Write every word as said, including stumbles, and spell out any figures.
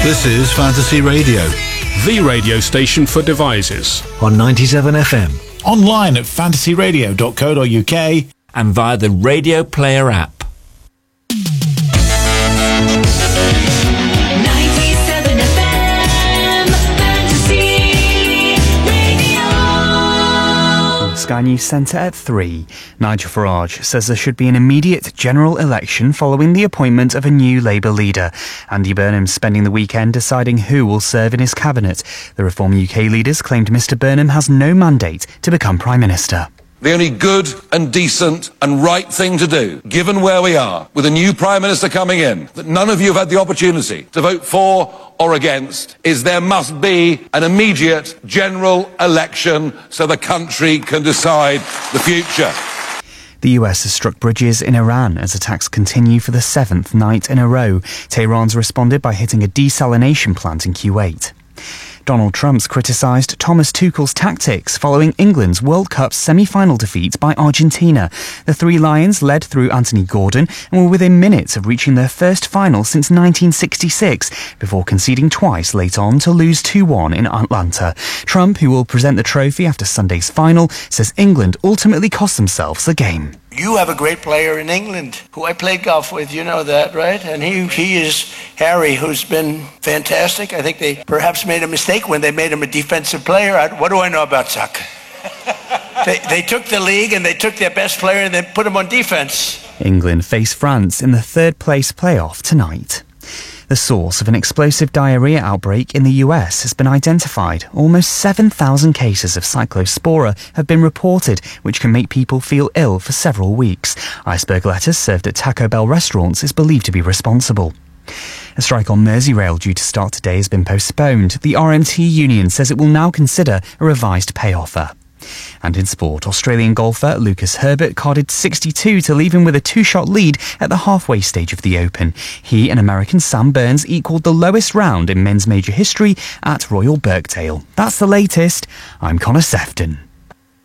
This is Fantasy Radio, the radio station for devices. On ninety-seven F M. Online at fantasy radio dot co dot uk and via the Radio Player app. Sky News Centre at three. Nigel Farage says there should be an immediate general election following the appointment of a new Labour leader. Andy Burnham spending the weekend deciding who will serve in his cabinet. The Reform U K leaders claimed Mr Burnham has no mandate to become Prime Minister. The only good and decent and right thing to do, given where we are, with a new Prime Minister coming in, that none of you have had the opportunity to vote for or against, is there must be an immediate general election so the country can decide the future. The U S has struck bridges in Iran as attacks continue for the seventh night in a row. Tehran's responded by hitting a desalination plant in Kuwait. Donald Trump's criticised Thomas Tuchel's tactics following England's World Cup semi-final defeat by Argentina. The Three Lions led through Anthony Gordon and were within minutes of reaching their first final since nineteen sixty-six, before conceding twice late on to lose two one in Atlanta. Trump, who will present the trophy after Sunday's final, says England ultimately cost themselves the game. You have a great player in England who I played golf with, you know that, right? And he he is Harry, who's been fantastic. I think they perhaps made a mistake when they made him a defensive player. I, what do I know about soccer? they, they took the league and they took their best player and they put him on defense. England face France in the third place playoff tonight. The source of an explosive diarrhea outbreak in the U S has been identified. Almost seven thousand cases of Cyclospora have been reported, which can make people feel ill for several weeks. Iceberg lettuce served at Taco Bell restaurants is believed to be responsible. A strike on Merseyrail due to start today has been postponed. The R M T union says it will now consider a revised pay offer. And in sport, Australian golfer Lucas Herbert carded sixty-two to leave him with a two-shot lead at the halfway stage of the Open. He and American Sam Burns equalled the lowest round in men's major history at Royal Birkdale. That's the latest. I'm Connor Sefton.